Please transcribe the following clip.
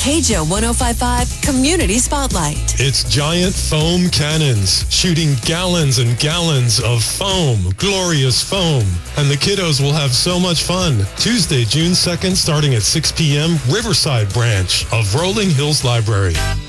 KJO 105.5 Community Spotlight. It's giant foam cannons shooting gallons and gallons of foam, glorious foam. And the kiddos will have so much fun. Tuesday, June 2nd, starting at 6 p.m., Riverside branch of Rolling Hills Library.